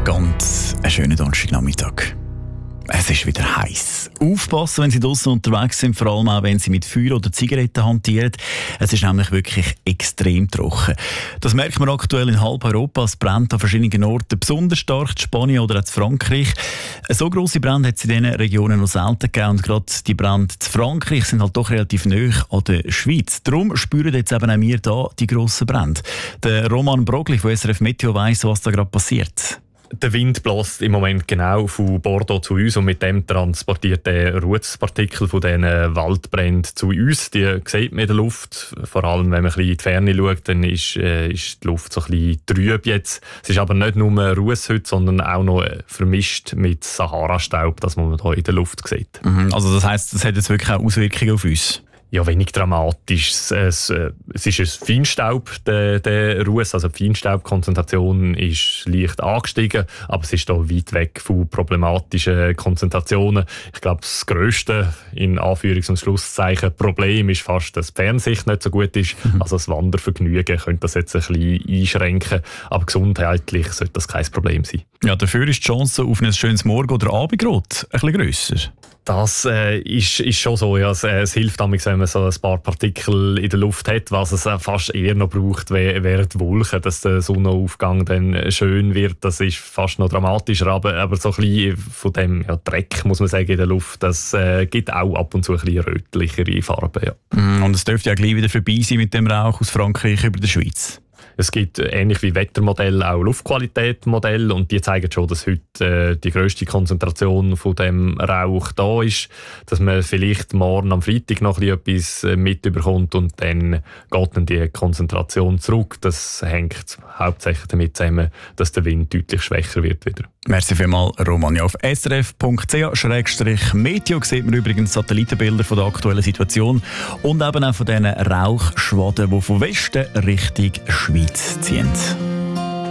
Ganz einen schönen Donnerstagnachmittag. Es ist wieder heiß. Aufpassen, wenn Sie draussen unterwegs sind, vor allem auch, wenn Sie mit Feuer oder Zigaretten hantieren. Es ist nämlich wirklich extrem trocken. Das merkt man aktuell in halb Europa. Es brennt an verschiedenen Orten besonders stark, in Spanien oder auch in Frankreich. So grosse Brände hat es in diesen Regionen noch selten gegeben. Und gerade die Brände in Frankreich sind halt doch relativ nahe an der Schweiz. Darum spüren jetzt eben auch wir hier die grossen Brände. Der Roman Brogli von SRF Meteo weiss, was da gerade passiert. Der Wind bläst im Moment genau von Bordeaux zu uns und mit dem transportiert der Rußpartikel von diesen Waldbränden zu uns. Die sieht man in der Luft. Vor allem, wenn man ein bisschen in die Ferne schaut, dann ist die Luft so ein bisschen trüb jetzt. Es ist aber nicht nur Ruß heute, sondern auch noch vermischt mit Sahara-Staub, das man hier in der Luft sieht. Also das heisst, das hat jetzt wirklich auch Auswirkungen auf uns? Ja, wenig dramatisch. Es ist ein Feinstaub, der Ruß. Also die Feinstaubkonzentration ist leicht angestiegen, aber es ist hier weit weg von problematischen Konzentrationen. Ich glaube, das grösste, in Anführungs- und Schlusszeichen, Problem ist fast, dass die Fernsicht nicht so gut ist. Also das Wandervergnügen könnte das jetzt ein bisschen einschränken, aber gesundheitlich sollte das kein Problem sein. Ja, dafür ist die Chance auf ein schönes Morgen- oder Abendrot ein bisschen grösser. Das ist schon so. Ja. Es hilft manchmal, wenn man so ein paar Partikel in der Luft hat, was es fast eher noch braucht, während die Wolken, dass der Sonnenaufgang dann schön wird. Das ist fast noch dramatischer, aber so ein bisschen von dem Dreck, muss man sagen, in der Luft, das gibt auch ab und zu ein bisschen rötlichere Farben. Ja. Und es dürfte ja gleich wieder vorbei sein mit dem Rauch aus Frankreich über der Schweiz. Es gibt ähnlich wie Wettermodelle auch Luftqualitätsmodelle und die zeigen schon, dass heute die grösste Konzentration von dem Rauch da ist, dass man vielleicht morgen am Freitag noch etwas mitbekommt und dann geht dann die Konzentration zurück. Das hängt hauptsächlich damit zusammen, dass der Wind deutlich schwächer wird wieder. Merci vielmals, Roman. Ja, auf srf.ch/meteo sieht man übrigens Satellitenbilder von der aktuellen Situation und eben auch von diesen Rauchschwaden, die von Westen Richtung Schweiz ziehen.